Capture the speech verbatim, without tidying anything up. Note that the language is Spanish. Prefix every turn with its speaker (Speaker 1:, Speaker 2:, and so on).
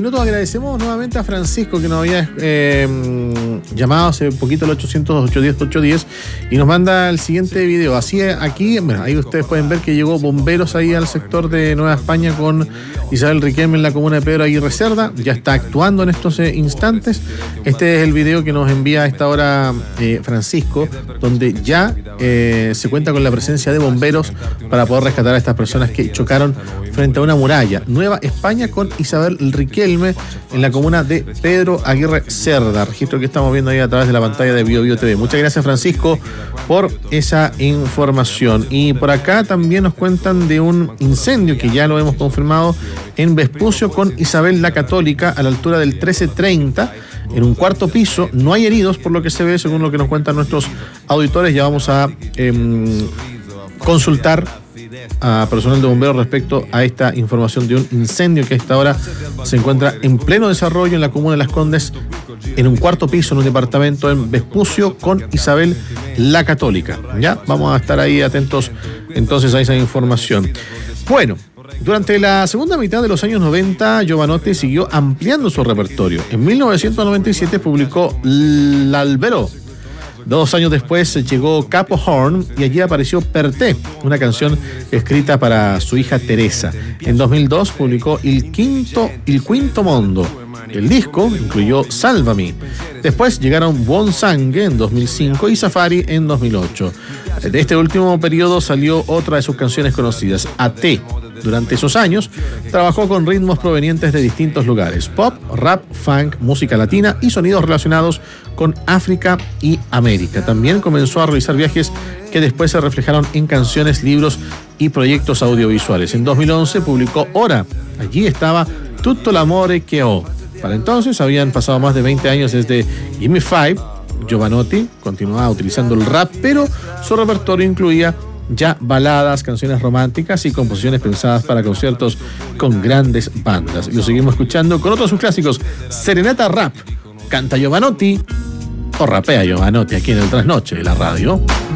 Speaker 1: minutos. Agradecemos nuevamente a Francisco que nos había eh, llamado hace poquito al ochocientos, ochocientos diez, ochocientos diez y nos manda el siguiente video. Así aquí, bueno, ahí ustedes pueden ver que llegó bomberos ahí al sector de Nueva España con Isabel Riquelme en la comuna de Pedro Aguirre Cerda. Ya está actuando en estos eh, instantes. Este es el video que nos envía a esta hora eh, Francisco, donde ya eh, se cuenta con la presencia de bomberos para poder rescatar a estas personas que chocaron frente a una muralla. Nueva España con Isabel Riquelme en la comuna de Pedro Aguirre Cerda. Registro que estamos viendo ahí a través de la pantalla de Bio Bio T V. Muchas gracias, Francisco, por esa información. Y por acá también nos cuentan de un incendio que ya lo hemos confirmado en Vespucio con Isabel la Católica a la altura del trece treinta. En un cuarto piso, no hay heridos por lo que se ve, según lo que nos cuentan nuestros auditores. Ya vamos a eh, consultar a personal de bomberos respecto a esta información de un incendio que a esta hora se encuentra en pleno desarrollo en la comuna de Las Condes, en un cuarto piso en un departamento en Vespucio con Isabel la Católica. Ya vamos a estar ahí atentos entonces a esa información. Bueno, durante la segunda mitad de los años noventa, Jovanotti siguió ampliando su repertorio. En mil novecientos noventa y siete publicó L'Albero. Dos años después llegó Capo Horn y allí apareció Per te, una canción escrita para su hija Teresa. En dos mil dos publicó Il Quinto, Il Quinto Mondo. El disco incluyó Sálvame. Después llegaron Buon Sangue en dos mil cinco y Safari en dos mil ocho. De este último periodo salió otra de sus canciones conocidas, A Te. Durante esos años, trabajó con ritmos provenientes de distintos lugares: pop, rap, funk, música latina y sonidos relacionados con África y América. También comenzó a realizar viajes que después se reflejaron en canciones, libros y proyectos audiovisuales. En dos mil once publicó Ora. Allí estaba Tutto l'amore che ho. Para entonces habían pasado más de veinte años desde Gimme Five. Jovanotti continuaba utilizando el rap, pero su repertorio incluía ya baladas, canciones románticas y composiciones pensadas para conciertos con grandes bandas. Y lo seguimos escuchando con otros de sus clásicos. Serenata Rap. Canta Jovanotti o rapea Jovanotti aquí en el Trasnoche de la radio.